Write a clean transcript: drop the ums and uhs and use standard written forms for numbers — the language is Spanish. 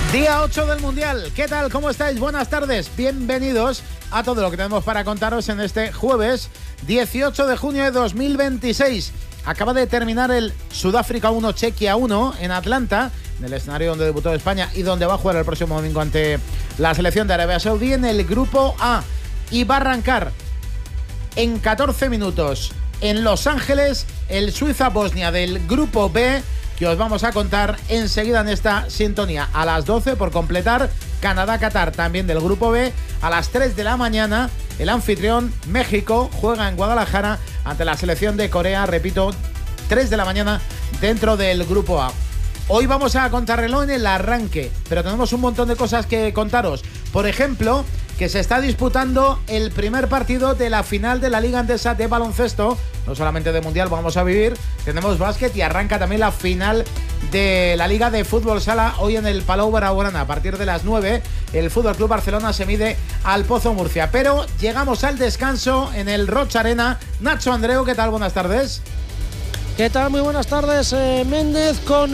Día 8 del Mundial. ¿Qué tal? ¿Cómo estáis? Buenas tardes. Bienvenidos a todo lo que tenemos para contaros en este jueves 18 de junio de 2026. Acaba de terminar el Sudáfrica 1, Chequia 1 en Atlanta, en el escenario donde debutó España y donde va a jugar el próximo domingo ante la selección de Arabia Saudí en el Grupo A. Y va a arrancar en 14 minutos en Los Ángeles el Suiza-Bosnia del Grupo B, que os vamos a contar enseguida en esta sintonía. A las 12 por completar Canadá-Qatar, también del Grupo B. A las 3 de la mañana el anfitrión México juega en Guadalajara ante la selección de Corea, repito, 3 de la mañana dentro del Grupo A. Hoy vamos a contarlo en el arranque, pero tenemos un montón de cosas que contaros. Por ejemplo, que se está disputando el primer partido de la final de la Liga Endesa de baloncesto. No solamente de Mundial vamos a vivir, tenemos básquet y arranca también la final de la Liga de Fútbol Sala hoy en el Palau Blaugrana. A partir de las 9 el Fútbol Club Barcelona se mide al Pozo Murcia. Pero llegamos al descanso en el Roig Arena. Nacho Andreu, ¿qué tal? Buenas tardes. ¿Qué tal? Muy buenas tardes, Méndez, con